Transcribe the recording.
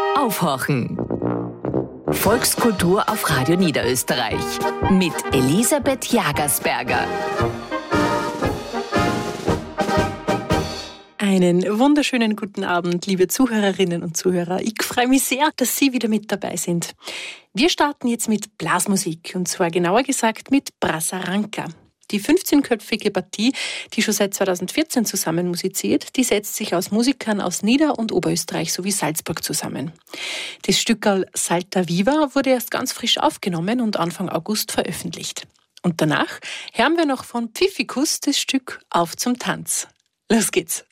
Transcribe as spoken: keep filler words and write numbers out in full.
Aufhorchen. Volkskultur auf Radio Niederösterreich mit Elisabeth Jagersberger. Einen wunderschönen guten Abend, liebe Zuhörerinnen und Zuhörer. Ich freue mich sehr, dass Sie wieder mit dabei sind. Wir starten jetzt mit Blasmusik, und zwar genauer gesagt mit Brasaranka. Die fünfzehnköpfige Partie, die schon seit zweitausendvierzehn zusammen musiziert, die setzt sich aus Musikern aus Nieder- und Oberösterreich sowie Salzburg zusammen. Das Stückerl Salta Viva wurde erst ganz frisch aufgenommen und Anfang August veröffentlicht. Und danach hören wir noch von Pfiffikus das Stück Auf zum Tanz. Los geht's!